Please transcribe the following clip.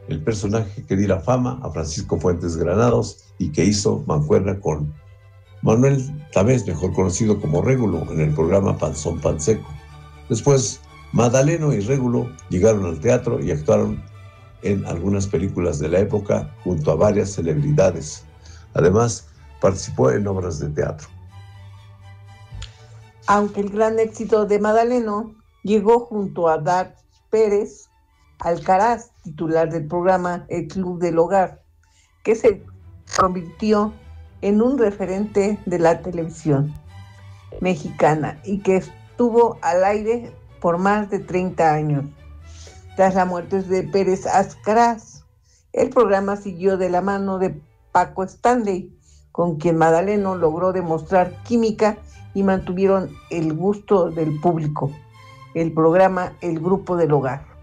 el personaje que diera fama a Francisco Fuentes Granados y que hizo mancuerna con Manuel Tamés, mejor conocido como Régulo, en el programa Panzón Panseco. Después, Madaleno y Régulo llegaron al teatro y actuaron en algunas películas de la época junto a varias celebridades. Además, participó en obras de teatro. Aunque el gran éxito de Madaleno llegó junto a Dar Pérez Alcaraz, titular del programa El Club del Hogar, que se convirtió en un referente de la televisión mexicana y que estuvo al aire por más de 30 años. Tras la muerte de Pérez Alcaraz, el programa siguió de la mano de Paco Stanley, con quien Madaleno logró demostrar química y mantuvieron el gusto del público. El programa El Grupo del Hogar.